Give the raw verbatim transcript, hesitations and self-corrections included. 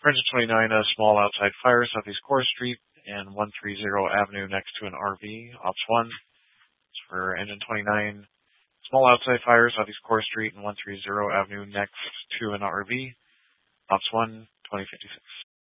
For engine twenty-nine, a small outside fire southeast Core Street and one thirty Avenue next to an R V. Ops one. For engine twenty-nine, small outside fire southeast Core Street and one thirty Avenue next to an R V. Ops one, twenty fifty-six.